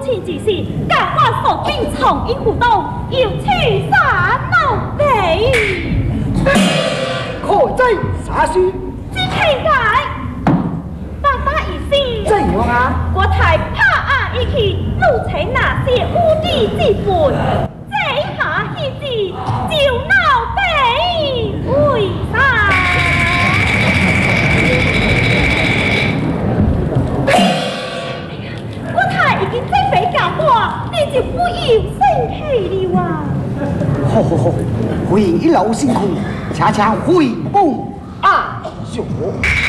亲之时，赶快索兵从阴湖东，要去杀老贼。 可在啥事？ 只期待爸爸一心。 怎样啊？ 我才怕一起路程那些污地之本，这下日子就闹得为啥？我才已经准备讲话，你就不要生气了啊！ 好，回一路辛苦，恰恰回本啊！哟。